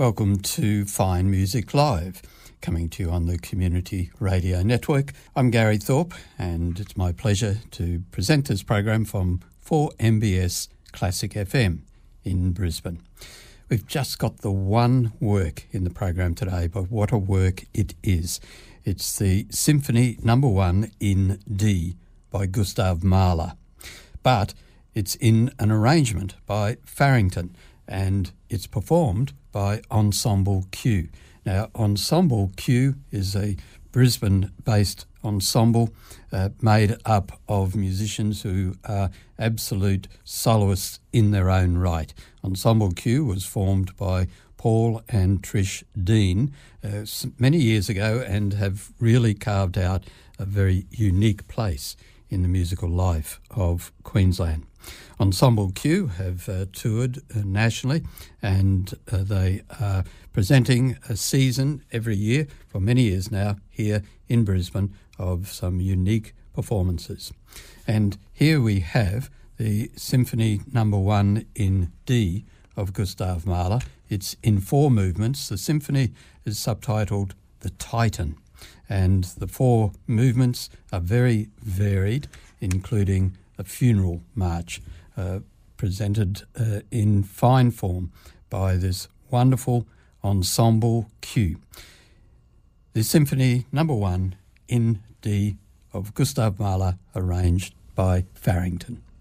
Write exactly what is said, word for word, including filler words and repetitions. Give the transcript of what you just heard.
Welcome to Fine Music Live, coming to you on the Community Radio Network. I'm Gary Thorpe, and it's my pleasure to present this program from four M B S Classic F M in Brisbane. We've just got the one work in the program today, but what a work it is. It's the Symphony Number One in D by Gustav Mahler, but it's in an arrangement by Farrington, and it's performed by Ensemble Q. Now, Ensemble Q is a Brisbane-based ensemble uh, made up of musicians who are absolute soloists in their own right. Ensemble Q was formed by Paul and Trish Dean uh, many years ago and have really carved out a very unique place in the musical life of Queensland. Ensemble Q have uh, toured uh, nationally, and uh, they are presenting a season every year for many years now here in Brisbane of some unique performances. And here we have the Symphony Number One in D of Gustav Mahler. It's in four movements. The symphony is subtitled The Titan, and the four movements are very varied, including a funeral march uh, presented uh, in fine form by this wonderful Ensemble Q. The Symphony Number One in D of Gustav Mahler, arranged by Farrington.